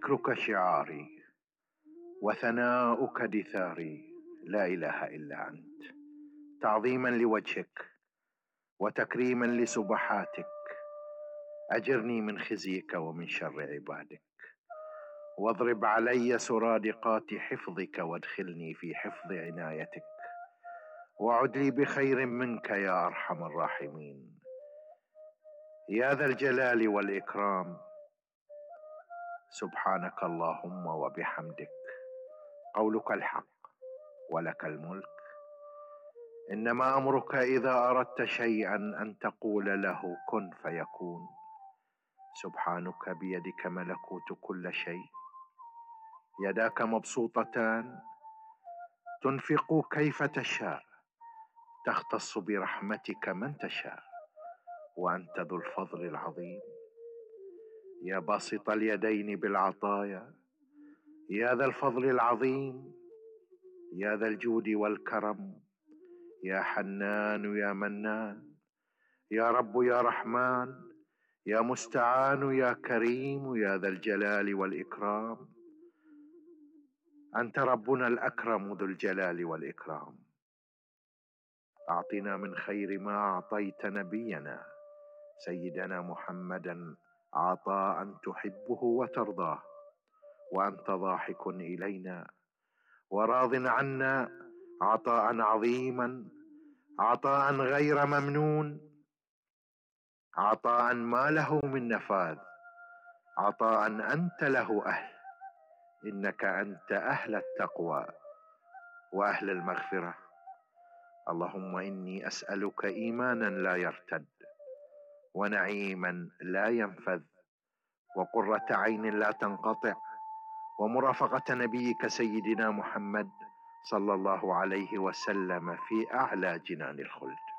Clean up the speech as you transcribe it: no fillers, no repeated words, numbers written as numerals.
ذكرك شعاري وثناؤك دثاري، لا إله إلا أنت، تعظيما لوجهك وتكريما لسبحاتك. أجرني من خزيك ومن شر عبادك، واضرب علي سرادقات حفظك، وادخلني في حفظ عنايتك، وعد لي بخير منك يا أرحم الراحمين. يا ذا الجلال والإكرام، سبحانك اللهم وبحمدك، قولك الحق ولك الملك. إنما أمرك إذا أردت شيئا أن تقول له كن فيكون. سبحانك بيدك ملكوت كل شيء، يداك مبسوطتان تنفق كيف تشاء، تختص برحمتك من تشاء، وأنت ذو الفضل العظيم. يا باسط اليدين بالعطايا، يا ذا الفضل العظيم، يا ذا الجود والكرم، يا حنان يا منان، يا رب يا رحمن، يا مستعان يا كريم، يا ذا الجلال والإكرام. أنت ربنا الأكرم ذو الجلال والإكرام. أعطنا من خير ما أعطيت نبينا سيدنا محمدا عطاء تحبه وترضاه، وأنت ضاحك إلينا وراض عنا عطاء عظيما، عطاء غير ممنون، عطاء ما له من نفاذ، عطاء أنت له أهل. إنك أنت أهل التقوى وأهل المغفرة. اللهم إني أسألك إيمانا لا يرتد، ونعيما لا ينفذ، وقرة عين لا تنقطع، ومرافقة نبيك سيدنا محمد صلى الله عليه وسلم في أعلى جنان الخلد.